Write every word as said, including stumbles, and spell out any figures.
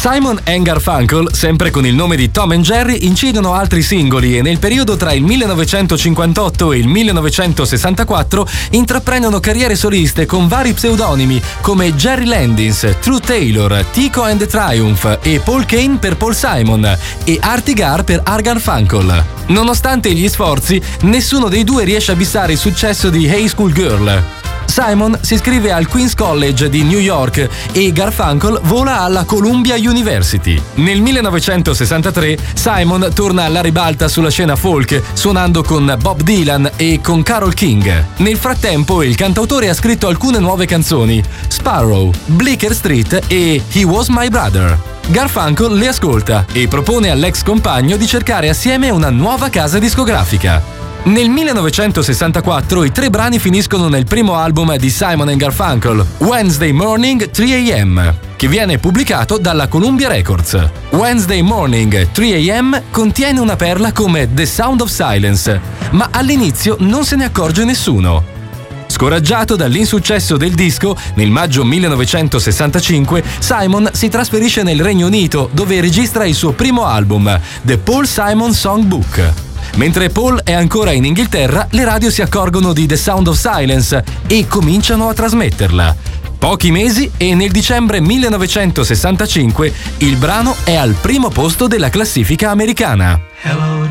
Simon and Garfunkel, sempre con il nome di Tom and Jerry, incidono altri singoli e nel periodo tra il millenovecentocinquantotto e il millenovecentosessantaquattro intraprendono carriere soliste con vari pseudonimi come Jerry Landis, True Taylor, Tico and the Triumph e Paul Kane per Paul Simon e Artie Gar per Art Garfunkel. Nonostante gli sforzi, nessuno dei due riesce a bissare il successo di Hey School Girl. Simon si iscrive al Queens College di New York e Garfunkel vola alla Columbia University. Nel millenovecentosessantatré Simon torna alla ribalta sulla scena folk, suonando con Bob Dylan e con Carole King. Nel frattempo il cantautore ha scritto alcune nuove canzoni: Sparrow, Bleecker Street e He Was My Brother. Garfunkel le ascolta e propone all'ex compagno di cercare assieme una nuova casa discografica. Nel millenovecentosessantaquattro i tre brani finiscono nel primo album di Simon and Garfunkel, Wednesday Morning tre a m, che viene pubblicato dalla Columbia Records. Wednesday Morning tre a m contiene una perla come The Sound of Silence, ma all'inizio non se ne accorge nessuno. Scoraggiato dall'insuccesso del disco, nel maggio millenovecentosessantacinque Simon si trasferisce nel Regno Unito, dove registra il suo primo album, The Paul Simon Songbook. Mentre Paul è ancora in Inghilterra, le radio si accorgono di The Sound of Silence e cominciano a trasmetterla. Pochi mesi e nel dicembre millenovecentosessantacinque il brano è al primo posto della classifica americana. Hello